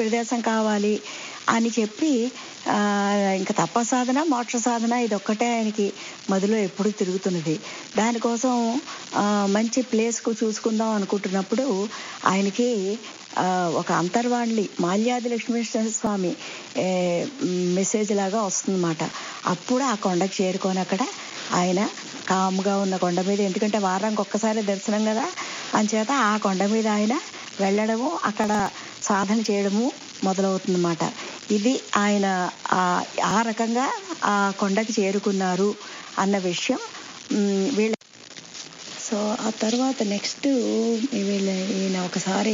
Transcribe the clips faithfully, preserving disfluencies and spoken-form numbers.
ప్రదేశం కావాలి అని చెప్పి ఆహ్, ఇంక తపస్సాధన, మోక్ష సాధన ఇదొక్కటే ఆయనకి మదిలో ఎప్పుడూ తిరుగుతున్నది. దానికోసం ఆహ్, మంచి ప్లేస్‌కు చూసుకుందాం అనుకుంటున్నప్పుడు ఆయనకి ఆహ్, ఒక అంతర్వాణి మాల్యాది లక్ష్మీనరసింహ స్వామి ఏ మెసేజ్ లాగా వస్తుందన్నమాట. అప్పుడు ఆ కొండకి చేరుకొని అక్కడ ఆయన కామ్‌గా ఉన్న కొండ మీద, ఎందుకంటే వారానికి ఒక్కసారే దర్శనం గదా! అంచేత ఆ కొండ మీద ఆయన వెళ్ళడము, అక్కడ సాధన చేయడము మొదలవుతుందన్నమాట. ఇది ఆయన ఆహ్, ఆ రకంగా ఆ కొండకి చేరుకున్నారు అన్న విషయం హ్మ్. వీళ్ళ సో, ఆ తర్వాత నెక్స్టు వీళ్ళ ఈయన ఒకసారి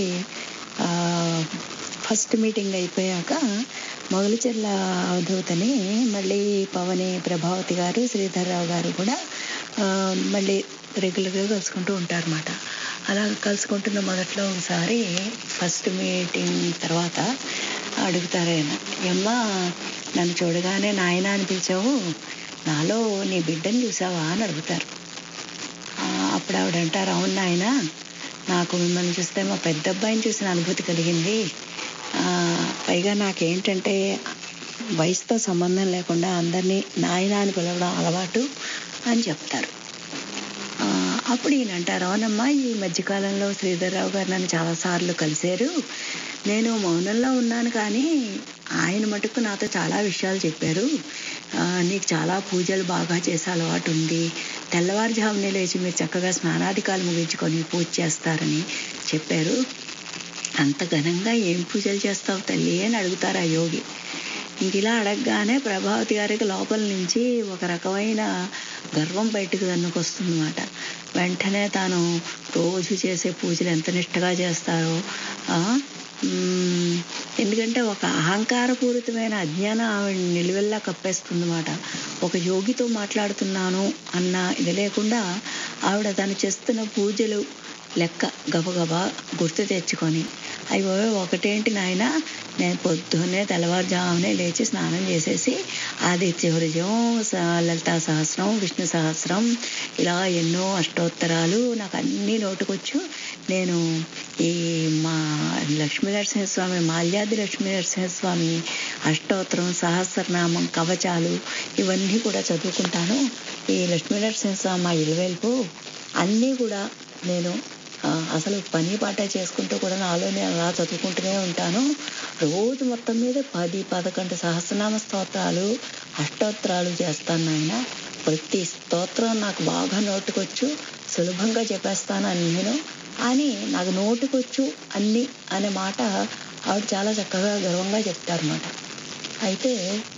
ఆహ్, ఫస్ట్ మీటింగ్ అయిపోయాక మొగలిచెర్ల అవధూతని మళ్ళీ పవని ప్రభావతి గారు, శ్రీధర్రావు గారు కూడా ఆహ్, మళ్ళీ రెగ్యులర్‌గా కలుసుకుంటూ ఉంటారన్నమాట. అలా కలుసుకుంటున్న మొదట్లో ఒకసారి ఫస్ట్ మీటింగ్ తర్వాత అడుగుతారాయన, "ఏమ్మా నన్ను చూడగానే నాయనా అని పిలిచావు, నాలో నీ బిడ్డని చూసావా?" అని అడుగుతారు. ఆహ్, అప్పుడు ఆవిడంటారు, "అవును నాయనా, నాకు మిమ్మల్ని చూస్తే మా పెద్దబ్బాయిని చూసిన అనుభూతి కలిగింది. ఆహ్, పైగా నాకేంటంటే వయసుతో సంబంధం లేకుండా అందరినీ నాయనా అని పిలవడం అలవాటు" అని చెప్తారు. ఆహ్, అప్పుడు ఈయన అంటారు, "అవునమ్మా, ఈ మధ్యకాలంలో శ్రీధర్రావు గారు నన్ను చాలాసార్లు కలిశారు. నేను మౌనంలో ఉన్నాను కానీ ఆయన మటుకు నాతో చాలా విషయాలు చెప్పారు. ఆహ్, నీకు చాలా పూజలు బాగా చేసే అలవాటు ఉంది. తెల్లవారుజామునే లేచి మీరు చక్కగా స్నానాధికాలు ముగించుకొని పూజ చేస్తారని చెప్పారు. అంత ఘనంగా ఏం పూజలు చేస్తావు తల్లి" అని అడుగుతారు ఆ యోగి. ఇంక ఇలా అడగగానే ప్రభావతి గారికి లోపల నుంచి ఒక రకమైన గర్వం బయటకు తన్నుకొస్తుందన్నమాట. వెంటనే తాను రోజు చేసే పూజలు ఎంత నిష్టగా చేస్తారో, ఆ, మ్, ఎందుకంటే ఒక అహంకారపూరితమైన అజ్ఞానం ఆవిడ నిలువెల్లా కప్పేస్తుందన్నమాట. ఒక యోగితో మాట్లాడుతున్నాను అన్న ఇది లేకుండా ఆవిడ తను చేస్తున్న పూజలు లెక్క గబగబా గుర్తు తెచ్చుకొని, అయ్యో ఒకటేంటి నాయన, నేను పొద్దున్నే తెల్లవారుజామునే లేచి స్నానం చేసేసి ఆదిత్య హృదయం, లలితా సహస్రం, విష్ణు సహస్రం, ఇలా ఎన్నో అష్టోత్తరాలు నాకు అన్నీ నోటుకొచ్చు. నేను ఈ మా లక్ష్మీ నరసింహస్వామి, మాల్యాది లక్ష్మీ నరసింహస్వామి అష్టోత్తరం, సహస్రనామం, కవచాలు ఇవన్నీ కూడా చదువుకుంటాను. ఈ లక్ష్మీ నరసింహస్వామి మా ఇలవేల్పు అన్నీ కూడా నేను అసలు పని పాట చేసుకుంటూ కూడా నాలో నేను అలా చదువుకుంటూనే ఉంటాను. రోజు మొత్తం మీద పది పదకొండు సహస్రనామ స్తోత్రాలు, అష్టోత్తరాలు చేస్తాను నాయన. ప్రతి స్తోత్రం నాకు బాగా నోటుకొచ్చు, సులభంగా చెప్పేస్తాను అని నేను అని నాకు నోటుకొచ్చు అన్ని అనే మాట ఆవిడ చాలా చక్కగా గర్వంగా చెప్తారన్నమాట. అయితే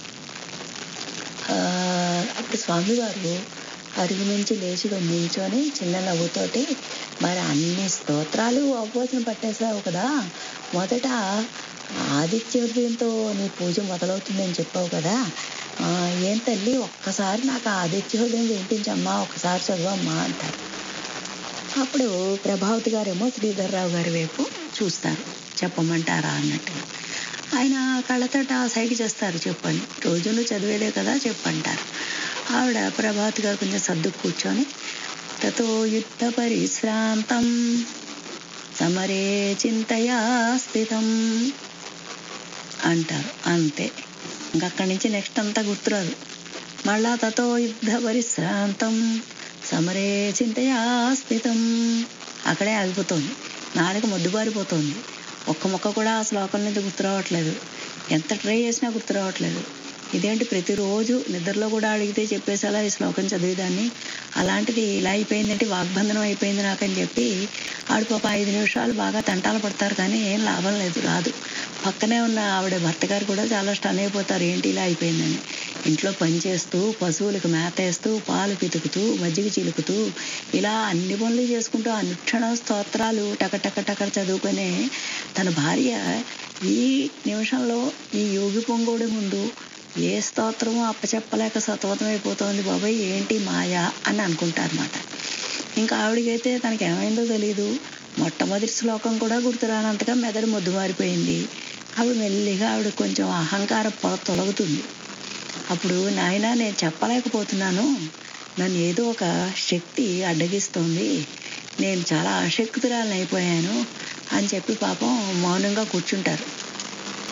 అప్పుడు స్వామివారు అరుగు నుంచి లేచి నిల్చొని చిన్న నవ్వుతోటి, "మరి అన్ని స్తోత్రాలు అవపోసన పట్టేసావు కదా, మొదట ఆదిత్య హృదయంతో నీ పూజ మొదలవుతుందని చెప్పావు కదా, ఏం తల్లి ఒక్కసారి నాకు ఆదిత్య హృదయం వినిపించమ్మా, ఒక్కసారి చదవమ్మా" అంటారు. అప్పుడు ప్రభావతి గారేమో శ్రీధర్రావు గారి వైపు చూస్తారు, చెప్పమంటారా అన్నట్టుగా. ఆయన కళ్ళతోట సైగ చేస్తారు, చెప్పని. రోజు నువ్వు చదివేదే కదా, చెప్పంటారు. ఆవిడ ప్రభావతి గారు కొంచెం సర్దు కూర్చొని, "తతో యుద్ధ పరిశ్రాంతం సమరే చింతయా స్థితం" అంటారు. అంతే, ఇంకక్కడి నుంచి నెక్స్ట్ అంతా గుర్తురాదు. మళ్ళా "తతో యుద్ధ పరిశ్రాంతం సమరే చింతయా స్థితం" అక్కడే ఆగిపోతుంది. నాలుక మొద్దుబారిపోతుంది. ఒక్క మొక్క కూడా ఆ శ్లోకం నుంచి గుర్తు రావట్లేదు. ఎంత ట్రై చేసినా గుర్తు రావట్లేదు. ఇదేంటి ప్రతిరోజు నిద్రలో కూడా అడిగితే చెప్పేసేలా ఈ శ్లోకం చదివేదాన్ని, అలాంటిది ఇలా అయిపోయిందంటే వాగ్బంధనం అయిపోయింది నాకని చెప్పి ఆవిడ పాప ఐదు నిమిషాలు బాగా తంటాలు పడతారు కానీ ఏం లాభం లేదు, రాదు. పక్కనే ఉన్న ఆవిడ భర్త గారు కూడా చాలా స్టన్ అయిపోతారు, ఏంటి ఇలా అయిపోయిందని. ఇంట్లో పని చేస్తూ, పశువులకు మేత వేస్తూ, పాలు పితుకుతూ, మజ్జిగ చిలుకుతూ, ఇలా అన్ని పనులు చేసుకుంటూ అనుక్షణం స్తోత్రాలు టక టక టక చదువుకునే తన భార్య ఈ నిమిషంలో ఈ యోగి పొంగోడి ముందు ఏ స్తోత్రమో అప్పచెప్పలేక సతమతమైపోతోంది, బాబాయ్ ఏంటి మాయా అని అనుకుంటారన్నమాట. ఇంకా ఆవిడకైతే తనకి ఏమైందో తెలీదు. మొట్టమొదటి శ్లోకం కూడా గుర్తురానంతగా మెదడు మొద్దు మారిపోయింది. ఆవిడ మెల్లిగా ఆవిడ కొంచెం అహంకార పొర తొలగుతుంది. అప్పుడు, "నాయనా నేను చెప్పలేకపోతున్నాను, నన్ను ఏదో ఒక శక్తి అడ్డగిస్తోంది, నేను చాలా అశక్తురాలని అయిపోయాను" అని చెప్పి పాపం మౌనంగా కూర్చుంటారు.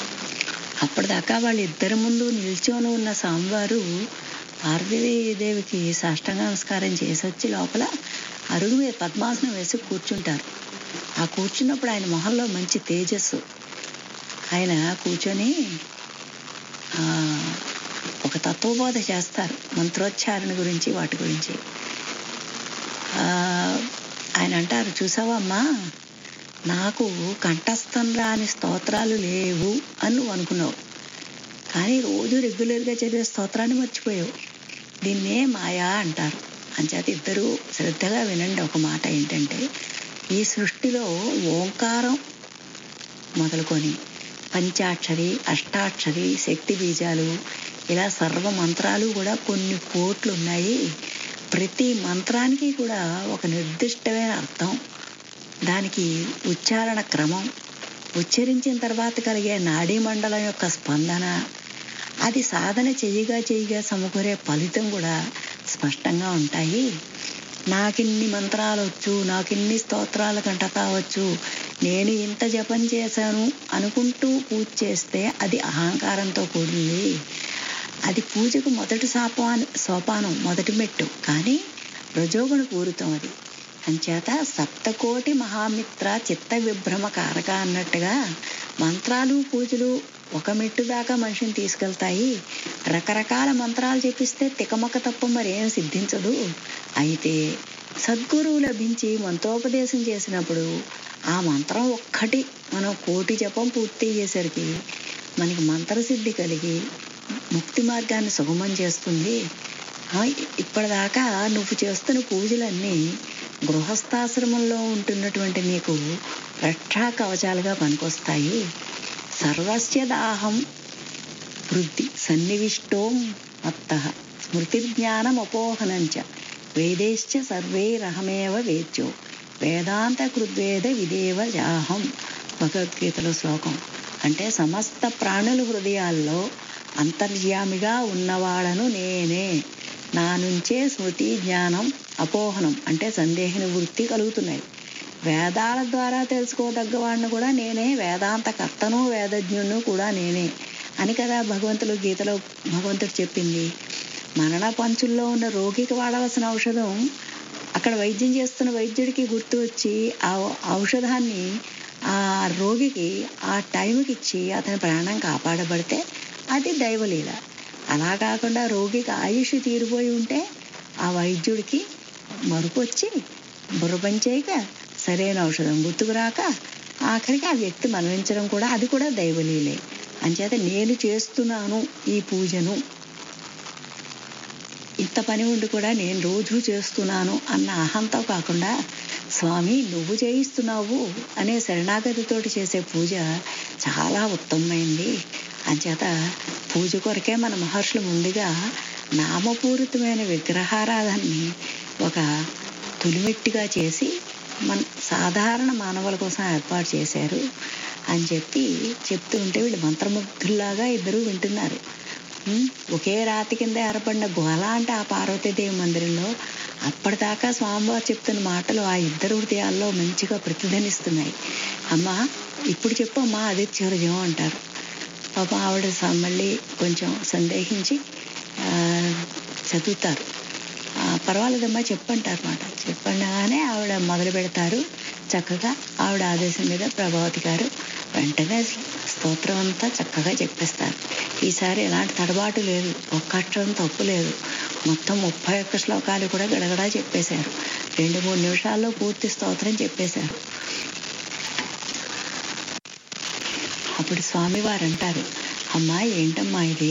అప్పటిదాకా వాళ్ళిద్దరి ముందు నిల్చొని ఉన్న స్వామివారు పార్వతీదేవికి సాష్టాంగ నమస్కారం చేసి వచ్చి లోపల అరుగు మీద పద్మాసనం వేసి కూర్చుంటారు. ఆ కూర్చున్నప్పుడు ఆయన మొహంలో మంచి తేజస్సు. ఆయన కూర్చొని ఒక తత్వబోధ చేస్తారు, మంత్రోచ్చారణ గురించి, వాటి గురించి. ఆయన అంటారు, చూసావమ్మా, నాకు కంఠస్థం రాని స్తోత్రాలు లేవు అని నువ్వు అనుకున్నావు, కానీ రోజు రెగ్యులర్గా చదివే స్తోత్రాన్ని మర్చిపోయావు. దీన్నే మాయా అంటారు. అంచేత ఇద్దరు శ్రద్ధగా వినండి. ఒక మాట ఏంటంటే, ఈ సృష్టిలో ఓంకారం మొదలుకొని పంచాక్షరి, అష్టాక్షరి, శక్తి బీజాలు, ఇలా సర్వ మంత్రాలు కూడా కొన్ని కోట్లు ఉన్నాయి. ప్రతి మంత్రానికి కూడా ఒక నిర్దిష్టమైన అర్థం, దానికి ఉచ్చారణ క్రమం, ఉచ్చరించిన తర్వాత కలిగే నాడీ మండలం యొక్క స్పందన, అది సాధన చెయ్యగా చెయ్యగా సమకూరే ఫలితం కూడా స్పష్టంగా ఉంటాయి. నాకిన్ని మంత్రాలు వచ్చు, నాకిన్ని స్తోత్రాల కంటతా వచ్చు, నేను ఇంత జపం చేశాను అనుకుంటూ పూజ చేస్తే అది అహంకారంతో కూడింది. అది పూజకు మొదటి సోపాన సోపానం మొదటి మెట్టు, కానీ రజోగుణ పూరితం అది. అంచేత సప్తకోటి మహామిత్ర చిత్త విభ్రమ కారక అన్నట్టుగా మంత్రాలు పూజలు ఒక మెట్టు దాకా మనిషిని తీసుకెళ్తాయి. రకరకాల మంత్రాలు చెప్పిస్తే తికమక తప్ప మరేం సిద్ధించదు. అయితే సద్గురువు లభించి మంత్రోపదేశం చేసినప్పుడు ఆ మంత్రం ఒక్కటి మనం కోటి జపం పూర్తి చేసరికి మనకి మంత్రసిద్ధి కలిగి ముక్తి మార్గాన్ని సుగమం చేస్తుంది. ఇప్పటిదాకా నువ్వు చేస్తున్న పూజలన్నీ గృహస్థాశ్రమంలో ఉంటున్నటువంటి నీకు రక్షా కవచాలుగా పనికొస్తాయి. సర్వస్య దాహం వృద్ధి సన్నివిష్టోం మత్తః స్మృతి జ్ఞానం అపోహనంచ వేదేశ్చ సర్వైరహమేవ వేద్యో వేదాంత కృద్వేద విదేవ జాహం. భగవద్గీతలో శ్లోకం. అంటే సమస్త ప్రాణుల హృదయాల్లో అంతర్యామిగా ఉన్నవాడను నేనే. నా నుంచే స్మృతి జ్ఞానం అపోహనం అంటే సందేహ నివృత్తి కలుగుతున్నాయి. వేదాల ద్వారా తెలుసుకోదగ్గవాడిని కూడా నేనే, వేదాంత కర్తను వేదజ్ఞును కూడా నేనే అని కదా భగవంతుడు గీతలో భగవంతుడు చెప్పింది. మరణ పంచుల్లో ఉన్న రోగికి వాడవలసిన ఔషధం అక్కడ వైద్యం చేస్తున్న వైద్యుడికి గుర్తు వచ్చి ఆ ఔషధాన్ని ఆ రోగికి ఆ టైంకి ఇచ్చి అతని ప్రాణం కాపాడబడితే అది దైవలీల. అలా కాకుండా రోగికి ఆయుష్ తీరిపోయి ఉంటే ఆ వైద్యుడికి మరుపు వచ్చి బుర్రపంచేయక సరైన ఔషధం గుర్తుకు రాక ఆఖరికి ఆ వ్యక్తి మరణించడం కూడా అది కూడా దైవలీలే. అంచేత నేను చేస్తున్నాను ఈ పూజను, ఇంత పని ఉండి కూడా నేను రోజు చేస్తున్నాను అన్న అహంతో కాకుండా స్వామి నువ్వు చేయిస్తున్నావు అనే శరణాగతితోటి చేసే పూజ చాలా ఉత్తమమైంది. అంచేత పూజ కొరకే మన మహర్షులు ముందుగా నామపూరితమైన విగ్రహారాధనని ఒక తొలిమెట్టిగా చేసి మన సాధారణ మానవుల కోసం ఏర్పాటు చేశారు అని చెప్పి చెప్తూ ఉంటే వీళ్ళు మంత్రముగ్ధుల్లాగా ఇద్దరు వింటున్నారు. ఒకే రాతి కింద ఏర్పడిన గోల అంటే ఆ పార్వతీదేవి మందిరంలో అప్పటిదాకా స్వామివారు చెప్తున్న మాటలు ఆ ఇద్దరు హృదయాల్లో మంచిగా ప్రతిధ్వనిస్తున్నాయి. అమ్మా ఇప్పుడు చెప్పు అమ్మా ఆదిత్య హృదయం అంటారు. పాప ఆవిడ మళ్ళీ కొంచెం సందేహించి చదువుతారు. పర్వాలేదమ్మా చెప్పంటారు మాట. చెప్పండగానే ఆవిడ మొదలు పెడతారు చక్కగా. ఆవిడ ఆదేశం మీద ప్రభావతి గారు వెంటనే స్తోత్రం అంతా చక్కగా చెప్పేస్తారు. ఈసారి ఎలాంటి తడబాటు లేదు, ఒక్క అక్షరం తప్పు లేదు. మొత్తం ముప్పై ఒక్క శ్లోకాలు కూడా గడగడా చెప్పేశారు. రెండు మూడు నిమిషాల్లో పూర్తి స్తోత్రం చెప్పేశారు. అప్పుడు స్వామివారు అంటారు, అమ్మా ఏంటమ్మా ఇది,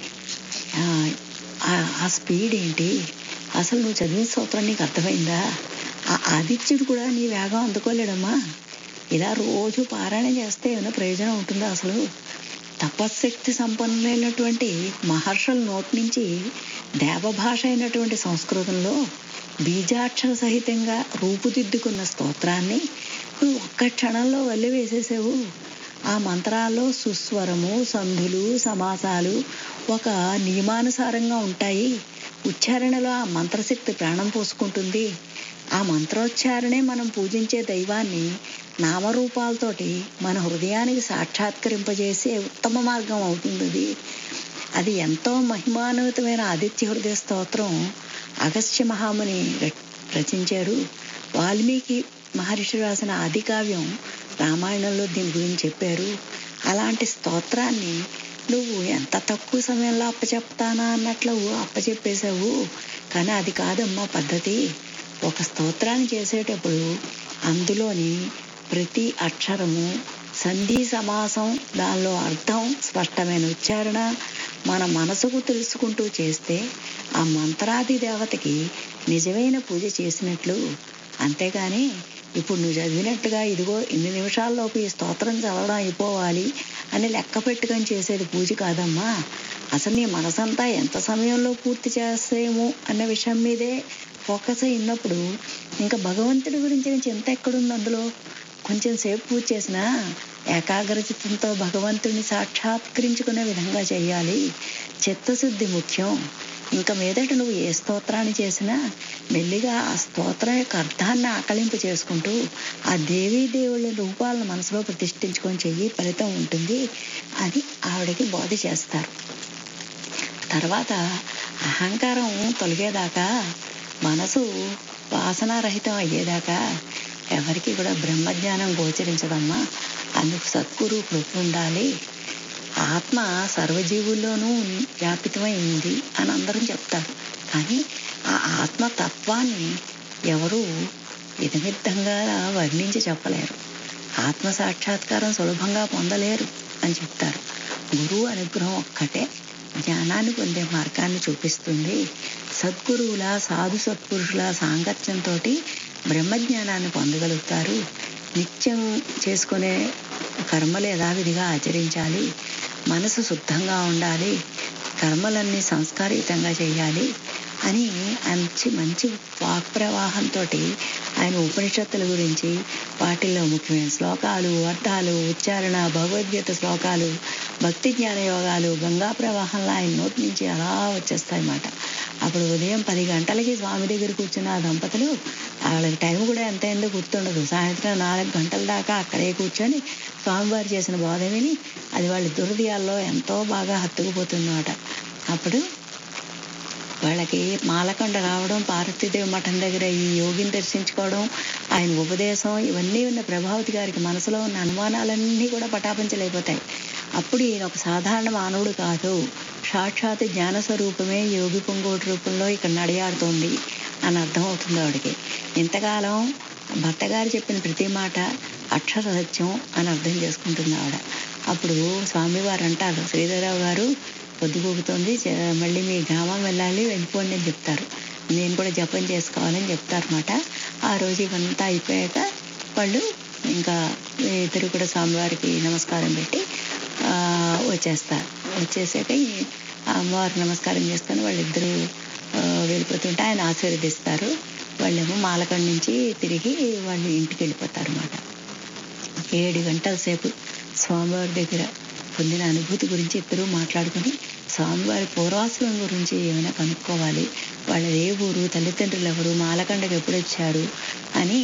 ఆ స్పీడ్ ఏంటి, అసలు నువ్వు చదివిన స్తోత్రం నీకు అర్థమైందా? ఆ ఆదిత్యుడు కూడా నీ వేగం అందుకోలేడమ్మా. ఇలా రోజు పారాయణ చేస్తే ఏమైనా ప్రయోజనం ఉంటుందా? అసలు తపశక్తి సంపన్నులైనటువంటి మహర్షుల నోటి నుంచి దేవభాష అయినటువంటి సంస్కృతంలో బీజాక్షర సహితంగా రూపుదిద్దుకున్న స్తోత్రాన్ని నువ్వు ఒక్క క్షణంలో వల్లి వేసేసావు. ఆ మంత్రాల్లో సుస్వరము, సంధులు, సమాసాలు ఒక నియమానుసారంగా ఉంటాయి. ఉచ్చారణలో ఆ మంత్రశక్తి ప్రాణం పోసుకుంటుంది. ఆ మంత్రోచ్చారణే మనం పూజించే దైవాన్ని నామరూపాలతోటి మన హృదయానికి సాక్షాత్కరింపజేసే ఉత్తమ మార్గం అవుతుంది. అది ఎంతో మహిమాన్వితమైన ఆదిత్య హృదయ స్తోత్రం అగస్త్య మహాముని రచించారు. వాల్మీకి మహర్షి రాసిన ఆది కావ్యం రామాయణంలో దీని గురించి చెప్పారు. అలాంటి స్తోత్రాన్ని నువ్వు ఎంత తక్కువ సమయంలో అప్పచెప్తానా అన్నట్లు అప్పచెప్పేశావు. కానీ అది కాదమ్మా పద్ధతి. ఒక స్తోత్రాన్ని చేసేటప్పుడు అందులోని ప్రతి అక్షరము, సంధి, సమాసం, దానిలో అర్థం, స్పష్టమైన ఉచ్చారణ మన మనసుకు తెలుసుకుంటూ చేస్తే ఆ మంత్రాది దేవతకి నిజమైన పూజ చేసినట్లు. అంతేగాని ఇప్పుడు నువ్వు చదివినట్టుగా ఇదిగో ఇన్ని నిమిషాల్లోపు ఈ స్తోత్రం చదవడం అయిపోవాలి అని లెక్క పెట్టుకొని చేసేది పూజ కాదమ్మా. అసలు నీ మనసంతా ఎంత సమయంలో పూర్తి చేస్తామో అన్న విషయం మీదే ఫోకస్ అయినప్పుడు ఇంకా భగవంతుడి గురించిన చింత ఎక్కడుంది అందులో? కొంచెం సేపు పూజ చేసినా ఏకాగ్రచిత్తంతో భగవంతుడిని సాక్షాత్కరించుకునే విధంగా చేయాలి. చిత్తశుద్ధి ముఖ్యం. ఇంకా మీదట నువ్వు ఏ స్తోత్రాన్ని చేసినా మెల్లిగా ఆ స్తోత్రం యొక్క అర్థాన్ని ఆకలింపు చేసుకుంటూ ఆ దేవీ దేవుళ్ళ రూపాలను మనసులో ప్రతిష్ఠించుకొని చెయ్యి, ఫలితం ఉంటుంది అని ఆవిడకి బోధ చేస్తారు. తర్వాత అహంకారం తొలగేదాకా, మనసు వాసనారహితం అయ్యేదాకా ఎవరికి కూడా బ్రహ్మజ్ఞానం గోచరించదమ్మా. అందుకు సద్గురు కృప ఉండాలి. ఆత్మ సర్వజీవుల్లోనూ వ్యాపితమై ఉంది అని అందరం చెప్తారు. కానీ ఆ ఆత్మతత్వాన్ని ఎవరు విధమిద్ధంగా వర్ణించి చెప్పలేరు. ఆత్మ సాక్షాత్కారం సులభంగా పొందలేరు అని చెప్తారు. గురువు అనుగ్రహం ఒక్కటే జ్ఞానాన్ని పొందే మార్గాన్ని చూపిస్తుంది. సద్గురువుల, సాధు సత్పురుషుల సాంగత్యంతో బ్రహ్మజ్ఞానాన్ని పొందగలుగుతారు. నిత్యం చేసుకునే కర్మలు యథావిధిగా ఆచరించాలి. మనసు శుద్ధంగా ఉండాలి. కర్మలన్నీ సంస్కారయుతంగా చేయాలి అని మంచి మంచి వాక్ ప్రవాహంతో ఆయన ఉపనిషత్తుల గురించి, వాటిల్లో ముఖ్యమైన శ్లోకాలు, అర్థాలు, ఉచ్చారణ, భగవద్గీత శ్లోకాలు, భక్తి జ్ఞాన యోగాలు గంగా ప్రవాహంలో ఆయన నోటి నుంచి అలా వచ్చేస్తాయి అన్నమాట. అప్పుడు ఉదయం పది గంటలకి స్వామి దగ్గర కూర్చున్న ఆ దంపతులు, వాళ్ళకి టైం కూడా ఎంత ఎందుకు గుర్తుండదు, సాయంత్రం నాలుగు గంటల దాకా అక్కడే కూర్చొని స్వామివారు చేసిన బోధ విని అది వాళ్ళ హృదయాల్లో ఎంతో బాగా హత్తుకుపోతుందన్నమాట. అప్పుడు వాళ్ళకి మాలకొండ రావడం, పార్వతీదేవి మఠం దగ్గర ఈ యోగిని దర్శించుకోవడం, ఆయన ఉపదేశం, ఇవన్నీ ఉన్న ప్రభావతి గారికి మనసులో ఉన్న అనుమానాలన్నీ కూడా పటాపంచలైపోతాయి. అప్పుడు ఈయన ఒక సాధారణ మానవుడు కాదు, సాక్షాత్ జ్ఞాన స్వరూపమే యోగి పొంగోటి రూపంలో ఇక్కడ నడియాడుతోంది అని అర్థం అవుతుంది ఆవిడకి. ఇంతకాలం భర్తగారు చెప్పిన ప్రతి మాట అక్షర సత్యం అని అర్థం చేసుకుంటుంది ఆవిడ. అప్పుడు స్వామివారు అంటారు, శ్రీధరరావు గారు పొద్దుగూకుతోంది, మళ్ళీ మీ గ్రామం వెళ్ళాలి, వెళ్ళిపోండి అని చెప్తారు. నేను కూడా జపం చేసుకోవాలని చెప్తారన్నమాట. ఆ రోజు ఇవంతా అయిపోయాక వాళ్ళు ఇంకా ఇద్దరు కూడా స్వామివారికి నమస్కారం పెట్టి వచ్చేస్తారు. వచ్చేసాక అమ్మవారు నమస్కారం చేసుకొని వాళ్ళిద్దరూ వెళ్ళిపోతుంటే ఆయన ఆశీర్వదిస్తారు. వాళ్ళేమో మాలకొండ నుంచి తిరిగి వాళ్ళు ఇంటికి వెళ్ళిపోతారు అన్నమాట. ఏడు గంటల సేపు స్వామివారి దగ్గర పొందిన అనుభూతి గురించి ఇద్దరూ మాట్లాడుకుని స్వామివారి పూర్వాశ్రమం గురించి ఏమైనా కనుక్కోవాలి, వాళ్ళ ఏ ఊరు, తల్లిదండ్రులు ఎవరు, మాలకొండకి ఎప్పుడు వచ్చారు అని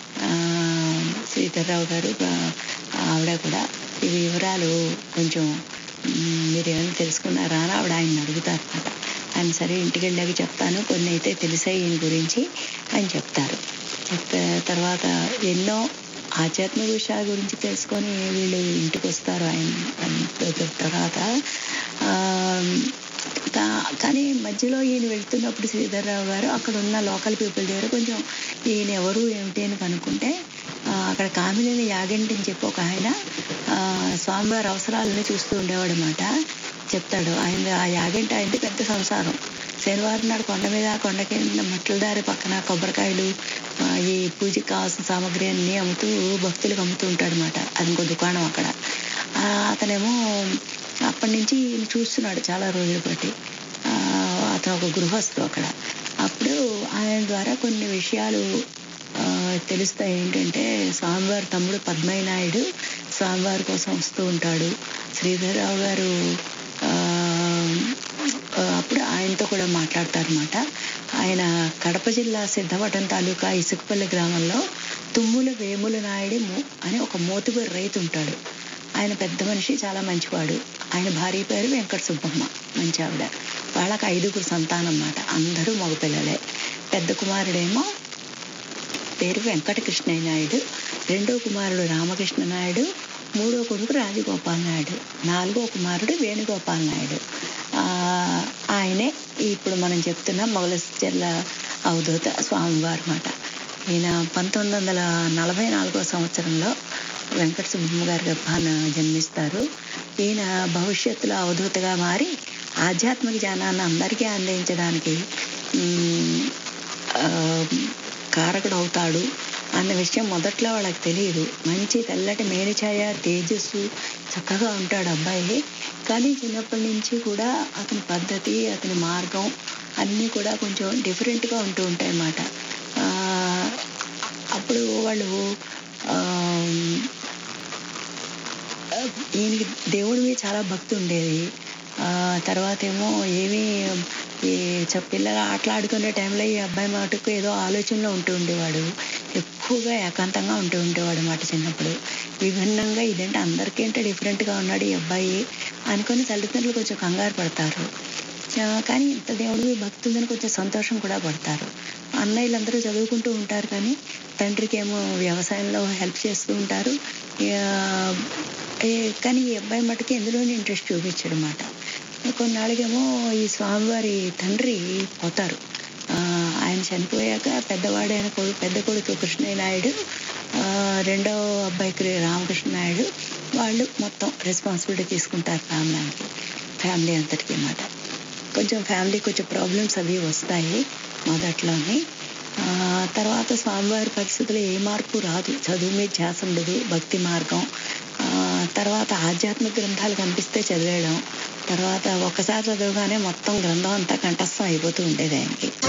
శ్రీధర్రావు గారు ఆవిడ కూడా ఈ వివరాలు కొంచెం మీరేమైనా తెలుసుకున్నారా అని ఆవిడ ఆయన అడుగుతారు అన్నమాట. ఆయన సరే ఇంటికి వెళ్ళాక చెప్తాను, కొన్ని అయితే తెలిసాయి ఈయన గురించి అని చెప్తారు. చెప్తే తర్వాత ఎన్నో ఆధ్యాత్మిక విషయాల గురించి తెలుసుకొని వీళ్ళు ఇంటికి వస్తారు ఆయన తర్వాత. కానీ మధ్యలో ఈయన వెళ్తున్నప్పుడు శ్రీధర్రావు గారు అక్కడ ఉన్న లోకల్ పీపుల్ దగ్గర కొంచెం ఈయన ఎవరు ఏమిటి అని కనుక్కుంటే అక్కడ కామినేని యాగంటి అని చెప్పి ఒక ఆయన స్వామివారి అవసరాలని చూస్తూ ఉండేవాడు అన్నమాట. చెప్తాడు ఆయన ఆ యాగంటి ఆయనది పెద్ద సంసారం. శనివారం నాడు కొండ మీద, కొండ కింద మట్ల దారి పక్కన కొబ్బరికాయలు, ఈ పూజకి కావాల్సిన సామాగ్రి అన్నీ అమ్ముతూ భక్తులకు అమ్ముతూ ఉంటాడు అనమాట. అది ఇంకో దుకాణం అక్కడ. అతనేమో అప్పటి నుంచి చూస్తున్నాడు చాలా రోజులు బట్టి. అతను ఒక గృహస్థు అక్కడ. అప్పుడు ఆయన ద్వారా కొన్ని విషయాలు తెలుస్తాయి. ఏంటంటే స్వామివారి తమ్ముడు పద్మయ్య నాయుడు స్వామివారి కోసం వస్తూ ఉంటాడు. శ్రీధర్రావు గారు అప్పుడు ఆయనతో కూడా మాట్లాడతారన్నమాట. ఆయన కడప జిల్లా సిద్ధవటం తాలూకా ఇసుకపల్లి గ్రామంలో తుమ్ముల వేముల నాయుడు ము- అని ఒక మోతుబరి రైతు ఉంటాడు. ఆయన పెద్ద మనిషి, చాలా మంచివాడు. ఆయన భార్య పేరు వెంకట సుబ్బమ్మ, మంచి ఆవిడ. వాళ్ళకి ఐదుగురు సంతానం అన్నమాట, అందరూ మగపిల్లలే. పెద్ద కుమారుడేమో పేరు వెంకటకృష్ణయ్య నాయుడు, రెండో కుమారుడు రామకృష్ణ నాయుడు, మూడో కొడుకు రాజగోపాల్ నాయుడు, నాలుగో కుమారుడు వేణుగోపాల్ నాయుడు. ఆ, ఆయనే ఇప్పుడు మనం చెప్తున్న మొగలచెర్ల అవధూత స్వామివారు మాట. ఈయన పంతొమ్మిది వందల నలభై నాలుగో సంవత్సరంలో వెంకట సుబ్బమ్మ గారి గర్భాన జన్మిస్తారు. ఈయన భవిష్యత్తులో అవధూతగా మారి ఆధ్యాత్మిక జ్ఞానాన్ని అందరికీ అందించడానికి ఉమ్, ఆ, కారకుడు అవుతాడు అన్న విషయం మొదట్లో వాళ్ళకి తెలియదు. మంచి తెల్లటి మేనిఛాయ, తేజస్సు, చక్కగా ఉంటాడు అబ్బాయి. కానీ చిన్నప్పటి నుంచి కూడా అతని పద్ధతి, అతని మార్గం అన్నీ కూడా కొంచెం డిఫరెంట్గా ఉంటూ ఉంటాయి అన్నమాట. ఆ, అప్పుడు వాళ్ళు ఆ, ఈయనకి దేవుడి మీద చాలా భక్తి ఉండేది. ఆ, తర్వాత ఏమో ఏమీ ఈ చ- పిల్లలు ఆటలాడుకునే టైంలో ఈ అబ్బాయి మటుకు ఏదో ఆలోచనలో ఉంటూ ఉండేవాడు. ఎక్కువగా ఏకాంతంగా ఉంటూ ఉండేవాడు అన్నమాట చిన్నప్పుడు. విభిన్నంగా ఇదేంటి అందరికేంటే డిఫరెంట్గా ఉన్నాడు ఈ అబ్బాయి అనుకొని తల్లిదండ్రులు కొంచెం కంగారు పడతారు. ఆ, కానీ ఇంత దేవుడి మీద భక్తి ఉందని కొంచెం సంతోషం కూడా పడతారు. అన్నయ్యలందరూ చదువుకుంటూ ఉంటారు, కానీ తండ్రికి ఏమో వ్యవసాయంలో హెల్ప్ చేస్తూ ఉంటారు. ఆ, ఏ- కానీ ఈ అబ్బాయి మటుకు ఎందులోని ఇంట్రెస్ట్ చూపించాడు అన్నమాట. కొన్నాళ్ళకేమో ఈ స్వామివారి తండ్రి పోతారు. ఆ, ఆయన చనిపోయాక పెద్దవాడైన కొడుకు పెద్ద కొడుకు కృష్ణయ్య నాయుడు, ఆ, రెండో అబ్బాయికి రామకృష్ణ నాయుడు, వాళ్ళు మొత్తం రెస్పాన్సిబిలిటీ తీసుకుంటారు ఫ్యామిలీకి, ఫ్యామిలీ అంతటికి అన్నమాట. కొంచెం ఫ్యామిలీ కొంచెం ప్రాబ్లమ్స్ అవి వస్తాయి మొదట్లోని. ఆ, తర్వాత స్వామివారి పరిస్థితుల్లో ఏ మార్పు రాదు. చదువు మీద ధ్యాస ఉండదు, భక్తి మార్గం. ఆ, తర్వాత ఆధ్యాత్మిక గ్రంథాలు కనిపిస్తే చదివేయడం. తర్వాత ఒక్కసారి చదవగానే మొత్తం గ్రంథం అంతా కంఠస్థం అయిపోతూ ఉండేది ఆయనకి.